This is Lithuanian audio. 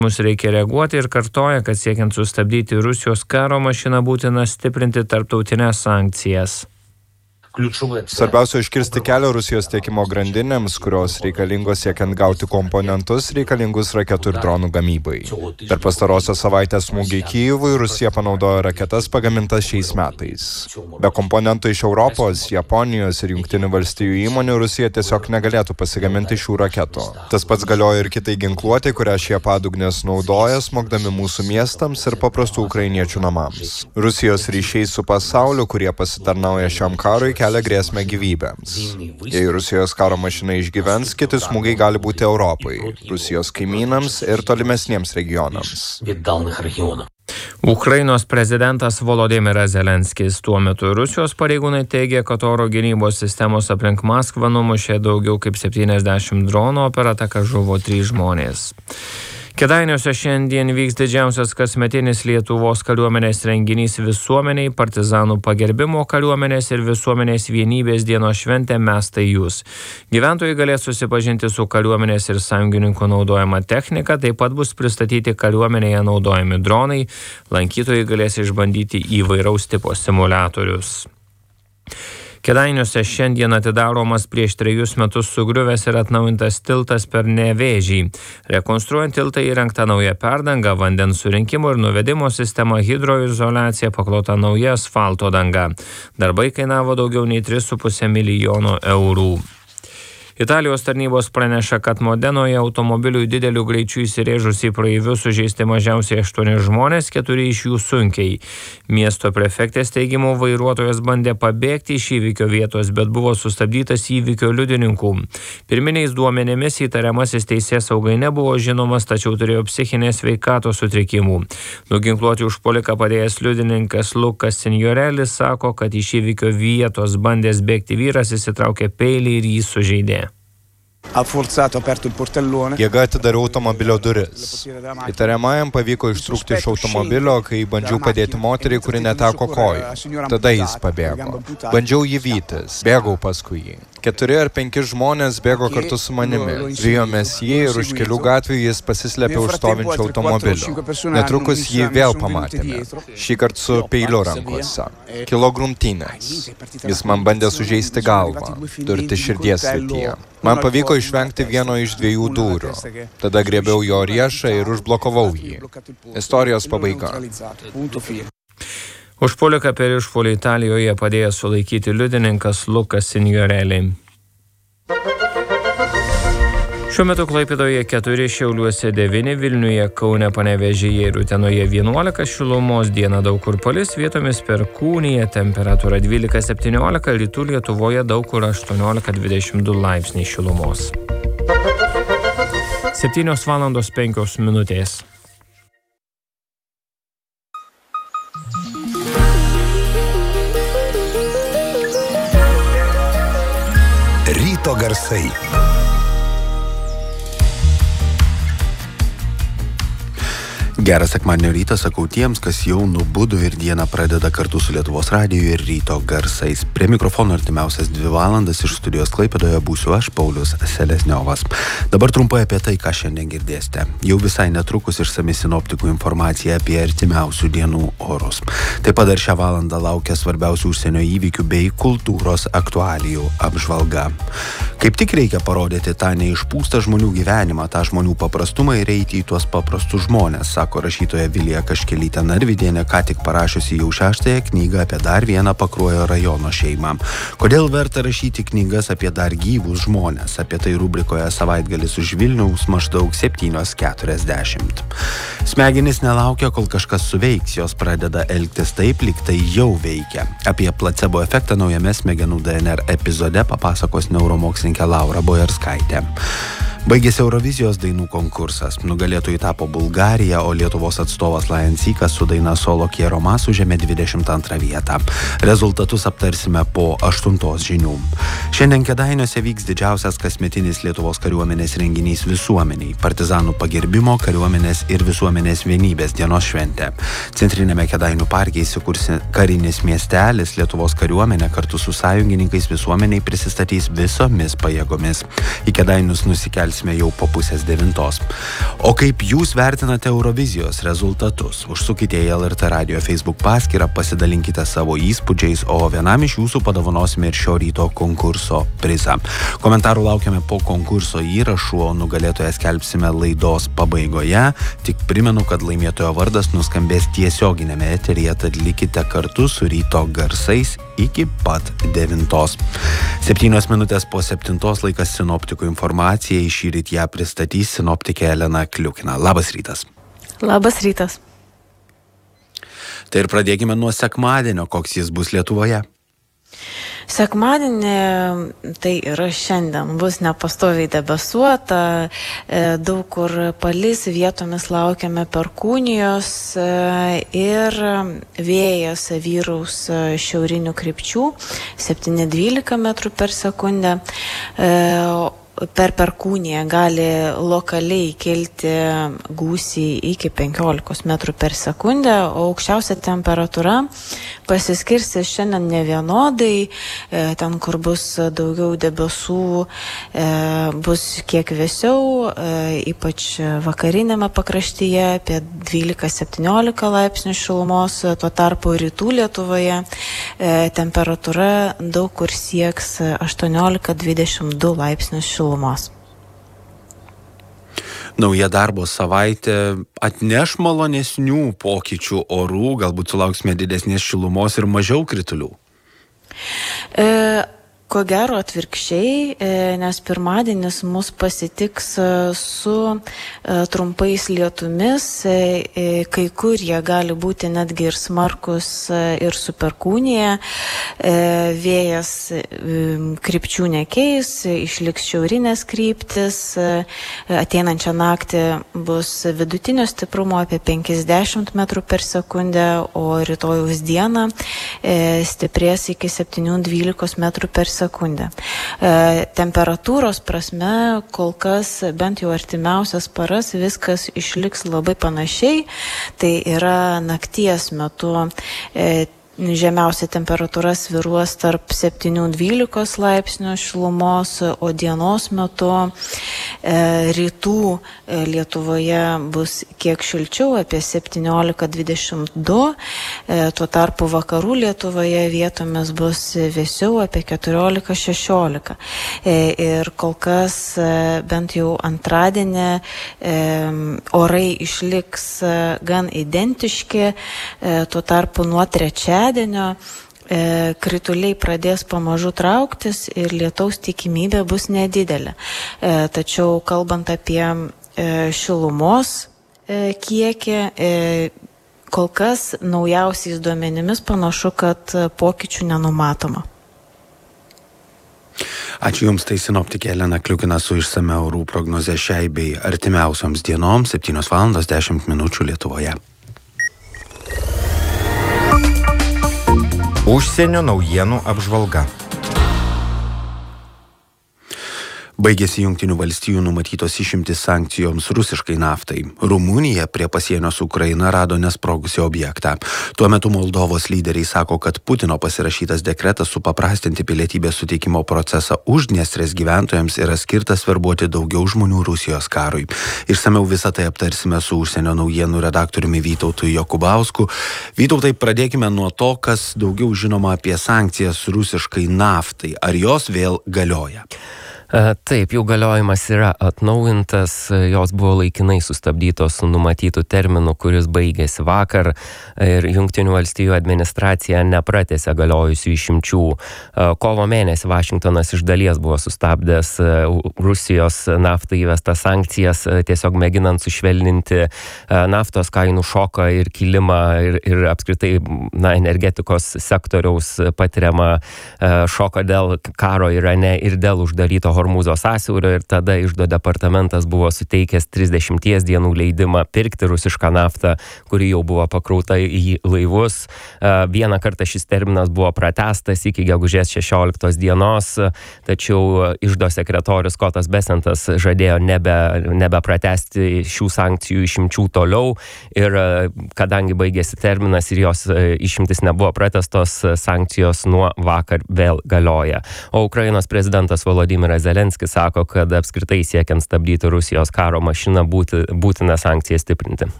Mums reikia reaguoti ir kartoja, kad siekiant sustabdyti Rusijos karo mašiną būtina stiprinti tarptautinės sankcijas. Svarbiausia iškirsti kelią Rusijos tiekimo grandinėms, kurios reikalingos siekiant gauti komponentus reikalingus raketų ir dronų gamybai. Per pastarosios savaitės smūgį Kijevui Rusija panaudojo raketas pagamintas šiais metais. Be komponentų iš Europos, Japonijos ir Jungtinių valstijų įmonių Rusija tiesiog negalėtų pasigaminti šių raketų. Tas pats galioja ir kitai ginkluotė, kurią šie padugnės naudoja, smogdami mūsų miestams ir paprastų ukrainiečių namams. Rusijos ryšiai su pasauliu, kurie pasitarnauja šiam karui, kelia grėsmę gyvybėms. Jei Rusijos karo mašina išgyvens, kiti smūgiai gali būti Europai, Rusijos kaimynams ir tolimesniems regionams. Ukrainos prezidentas Volodymyras Zelenskis. Tuo metu Rusijos pareigūnai teigia, kad oro gynybos sistemos aplink Maskvą numušė daugiau kaip 70 dronų, o per ataką žuvo 3 žmonės. Kėdainiuose šiandien vyks didžiausias kasmetinis Lietuvos kariuomenės renginys visuomeniai, partizanų pagerbimo kariuomenės ir visuomenės vienybės dienos šventė Mes tai jūs. Gyventojai galės susipažinti su kariuomenės ir sąjungininkų naudojama technika, taip pat bus pristatyti kariuomenėje naudojami dronai, lankytojai galės išbandyti įvairaus tipo simuliatorius. Kėdainiuose šiandien atidaromas prieš 3 metus sugriuvęs ir atnaujintas tiltas per Nevėžį. Rekonstruojant tiltą įrengta nauja perdanga, vandens surinkimo ir nuvedimo sistema, hidroizoliacija, paklota nauja asfalto danga. Darbai kainavo daugiau nei 3,5 milijono eurų. Italijos tarnybos praneša, kad Modenoje automobiliui dideliu greičiu įsirėžus į praeivius sužeisti mažiausiai 8 žmonės, 4 iš jų sunkiai. Miesto prefektės teigimu vairuotojas bandė pabėgti iš įvykio vietos, bet buvo sustabdytas įvykio liudininkų. Pirminiais duomenimis įtariamasis teisėsaugai nebuvo žinomas, tačiau turėjo psichinės sveikatos sutrikimų. Nuginkluoti užpuoliką padėjęs liudininkas Lukas Signorelis sako, kad iš įvykio vietos bandęs bėgti vyras įsitraukė peilį ir jį sužeidė. Jėga atidarė automobilio duris. Įtariamajam pavyko ištrūkti iš automobilio, kai bandžiau padėti moteriai, kuri neteko kojų. Tada jis pabėgo. Bandžiau jį vytis, bėgau paskui jį. 4 ar 5 žmonės bėgo kartu su manimi. Vijomės jį ir už kelių gatvių jis pasislėpė už stovinčio automobilio. Netrukus jį vėl pamatėme. Šįkart su peiliu rankose. Kilo grumtynės. Jis man bandė sužeisti galvą, durti širdies srityje. Man pavyko išvengti vieno iš 2 durų. Tada griebiau jo riešą ir užblokavau jį. Istorijos pabaiga. Užpuoliką per išpuolį Italijoje padėjo sulaikyti liudininkas Lukas Signoreli. Šiuo metu Klaipėdoje 4, Šiauliuose 9, Vilniuje, Kaune, Panevėžyje ir Utenoje 11 šilumos, dieną daug kur palis, vietomis perkūnija, temperatūra 12-17, rytų Lietuvoje daug kur 18-22 laipsniai šilumos. 7:05. Ryto garsai. Gerą sekmadienio rytą sakau tiems, kas jau nubudo ir dieną pradeda kartu su Lietuvos radiju ir Ryto garsais. Prie mikrofono artimiausias 2 valandas iš studijos Klaipėdoje būsiu aš, Paulius Selezniovas. Dabar trumpai apie tai, ką šiandien girdėsite. Jau visai netrukus išsami sinoptikų informacija apie artimiausių dienų orus. Taip pat dar šią valandą laukia svarbiausių užsienio įvykių bei kultūros aktualijų apžvalga. Kaip tik reikia parodyti tą neišpūstą žmonių gyvenimą, tą žmonių paprastumą ir eiti į tuos paprastus žmonės, sako rašytoja Vilija Kaškelytė Narvydienė, ką tik parašiusi jau 6 knygą apie dar vieną Pakruojo rajono šeimą. Kodėl verta rašyti knygas apie dar gyvus žmonės? Apie tai rubrikoje Savaitgalis už Vilniaus maždaug 7:40. Smegenys nelaukia, kol kažkas suveiks, jos pradeda elgtis taip, lyg tai jau veikia. Apie placebo efektą naujame smegenų DNR epizode papasakos neuromokslininkė Laura Bojarskaitė. Baigėsi Eurovizijos dainų konkursas. Nugalėtojai tapo Bulgarija, o Lietuvos atstovas Lion Seekas su daina Solo Quiero Más užėmė 22 vietą. Rezultatus aptarsime po 8 žinių. Šiandien Kėdainiuose vyks didžiausias kasmetinis Lietuvos kariuomenės renginys visuomeniai – partizanų pagerbimo, kariuomenės ir visuomenės vienybės dienos šventė. Centrinėme Kėdainių parke įsikursi karinis miestelis, Lietuvos kariuomenė kartu su sąjungininkais visuomeniai prisistatys visomis pajėgomis. Į Kėdainius nusikels kelsime jau po 8:30. O kaip jūs vertinate Eurovizijos rezultatus? Užsukite į LRT Radio Facebook paskyrą, pasidalinkite savo įspūdžiais, o vienam iš jūsų padovanosime ir šio ryto konkurso prizą. Komentarų laukiame po konkurso įrašų, o nugalėtoją skelbsime laidos pabaigoje. Tik primenu, kad laimėtojo vardas nuskambės tiesioginėme eteryje, tad likite kartu su ryto garsais iki pat 9. 7 minutės po 7 laikas sinoptikų informacijai. Šįryt ją pristatys sinoptikė Elena Kliukina. Labas rytas. Labas rytas. Tai ir pradėkime nuo sekmadienio, koks jis bus Lietuvoje. Sekmadienį, tai yra šiandien, bus nepastoviai debesuota, daug kur palis, vietomis laukiame perkūnijos ir vėjas vyraus šiaurinių krypčių 7-12 metrų per sekundę. Per perkūniją gali lokaliai kilti gūsiai iki 15 metrų per sekundę, o aukščiausia temperatūra pasiskirsis šiandien nevienodai. Ten, kur bus daugiau debesų, bus kiek vėsiau, ypač vakarinėme pakraštyje apie 12-17 laipsnių šilumos, tuo tarpu rytų Lietuvoje temperatūra daug kur sieks 18-22 laipsnius šilumos. Nauja darbo savaitė atneš malonesnių pokyčių orų, galbūt sulauksime didesnės šilumos ir mažiau kritulių. Ko gero atvirkščiai, nes pirmadienis mus pasitiks su trumpais lietumis, kai kur jie gali būti netgi ir smarkus ir su perkūnija. Vėjas krypčių nekeis, išliks šiaurinės kryptis, ateinančią naktį bus vidutinio stiprumo apie 50 metrų per sekundę, o rytojaus dieną stiprės iki 7-12 metrų per sekundę. Temperatūros prasme kol kas bent jau artimiausias paras viskas išliks labai panašiai. Tai yra nakties metu žemiausia temperatūra svyruos tarp 7-12 laipsnių šilumos, o dienos metu rytų Lietuvoje bus kiek šilčiau, apie 17-22, tuo tarpu vakarų Lietuvoje vietomis bus vėsiau, apie 14-16. Ir kol kas bent jau antradienį orai išliks gan identiški, tuo tarpu nuo trečiadienio krituliai pradės pamažu trauktis ir lietaus tikimybė bus nedidelė. Tačiau kalbant apie šilumos kiekį, kol kas naujausiais duomenimis panašu, kad pokyčių nenumatoma. Ačiū Jums, tai sinoptikė Elena Kliukina su išsamia orų prognoze šiai bei artimiausioms dienoms 7:10 Lietuvoje. Užsienio naujienų apžvalga. Baigėsi Jungtinių valstijų numatytos išimtis sankcijoms rusiškai naftai. Rumunija prie pasienio su Ukraina rado nesprogusį objektą. Tuo metu Moldovos lyderiai sako, kad Putino pasirašytas dekretas supaprastinti pilietybės suteikimo procesą Uždniestrės gyventojams yra skirtas verbuoti daugiau žmonių Rusijos karui. Išsamiau visą tai aptarsime su užsienio naujienų redaktoriumi Vytautu Jokubausku. Vytautai, pradėkime nuo to, kas daugiau žinoma apie sankcijas rusiškai naftai. Ar jos vėl galioja? Taip, jų galiojimas yra atnaujintas, jos buvo laikinai sustabdytos su numatytų terminu, kuris baigėsi vakar ir Jungtinių valstijų administracija nepratęsė galiojusių išimčių. Kovo mėnesį Vašingtonas iš dalies buvo sustabdęs Rusijos naftai įvestas sankcijas, tiesiog mėginant sušvelninti naftos kainų šoką ir kilimą ir apskritai energetikos sektoriaus patiriamą šoką dėl karo Irane ir dėl uždaryto Hormūzo sąsiaurio, ir tada Iždo departamentas buvo suteikęs 30 dienų leidimą pirkti rusišką naftą, kuri jau buvo pakrauta į laivus. Vieną kartą šis terminas buvo pratęstas iki gegužės 16 dienos, tačiau Iždo sekretorius Scottas Bessentas žadėjo nebepratęsti šių sankcijų išimčių toliau, ir kadangi baigėsi terminas ir jos išimtis nebuvo pratęstos, sankcijos nuo vakar vėl galioja. O Ukrainos prezidentas Volodymyras Zelenskis sako, kad apskritai siekiant stabdyti Rusijos karo mašiną būtina sankcijas stiprinti.